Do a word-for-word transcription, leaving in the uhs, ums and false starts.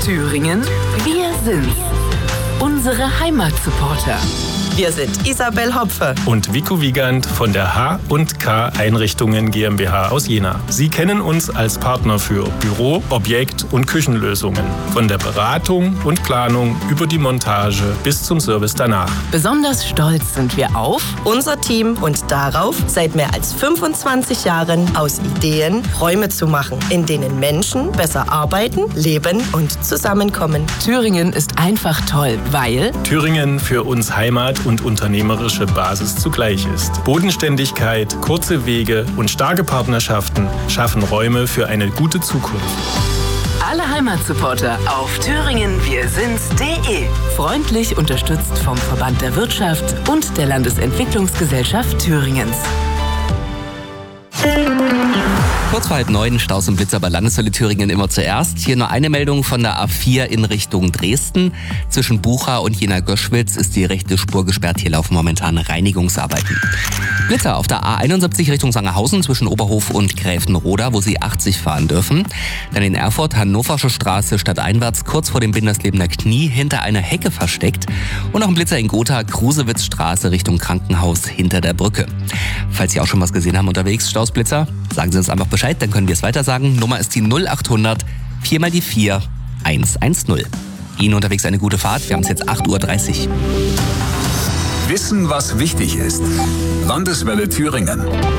Thüringen, wir sind's. Unsere Heimatsupporter. Wir sind Isabel Hopfe und Vico Wiegand von der H und K Einrichtungen GmbH aus Jena. Sie kennen uns als Partner für Büro-, Objekt- und Küchenlösungen. Von der Beratung und Planung über die Montage bis zum Service danach. Besonders stolz sind wir auf unser Team und darauf, seit mehr als fünfundzwanzig Jahren aus Ideen Räume zu machen, in denen Menschen besser arbeiten, leben und zusammenkommen. Thüringen ist einfach toll, weil Thüringen für uns Heimat und unternehmerische Basis zugleich ist. Bodenständigkeit, kurze Wege und starke Partnerschaften schaffen Räume für eine gute Zukunft. Alle Heimatsupporter auf thüringen wir sind's punkt de. Freundlich unterstützt vom Verband der Wirtschaft und der Landesentwicklungsgesellschaft Thüringens. Kurz vor halb neun, Staus und Blitzer bei Landeswelle Thüringen immer zuerst. Hier nur eine Meldung von der A vier in Richtung Dresden. Zwischen Bucha und Jena-Göschwitz ist die rechte Spur gesperrt. Hier laufen momentan Reinigungsarbeiten. Blitzer auf der A einundsiebzig Richtung Sangerhausen zwischen Oberhof und Gräfenroda, wo Sie achtzig fahren dürfen. Dann in Erfurt, Hannoversche Straße stadteinwärts, kurz vor dem Binderslebener Knie, hinter einer Hecke versteckt. Und noch ein Blitzer in Gotha, Krusewitzstraße Richtung Krankenhaus hinter der Brücke. Falls Sie auch schon was gesehen haben unterwegs, Stausblitzer, sagen Sie uns einfach Bescheid, dann können wir es weiter sagen. Nummer ist die null achthundert vier mal die vier eins eins null. Ihnen unterwegs eine gute Fahrt. Wir haben es jetzt acht Uhr dreißig. Wissen, was wichtig ist. Landeswelle Thüringen.